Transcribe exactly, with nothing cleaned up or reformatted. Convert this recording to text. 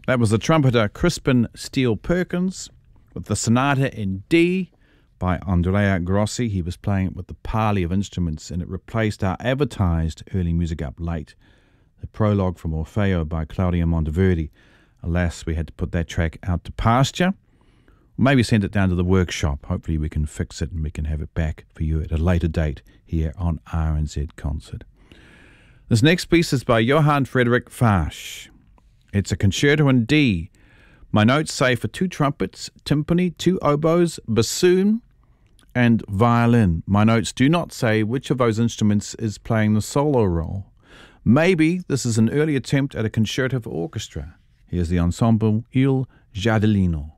That was the trumpeter Crispin Steele Perkins with the Sonata in D by Andrea Grossi. He was playing it with the Parley of Instruments, and it replaced our advertised early music up late, the prologue from Orfeo by Claudio Monteverdi. Alas, we had to put that track out to pasture. Maybe send it down to the workshop. Hopefully we can fix it and we can have it back for you at a later date here on R N Z Concert. This next piece is by Johann Friedrich Fasch. It's a concerto in D. My notes say for two trumpets, timpani, two oboes, bassoon, and violin. My notes do not say which of those instruments is playing the solo role. Maybe this is an early attempt at a concerto for orchestra. Here's the ensemble Il Giardellino.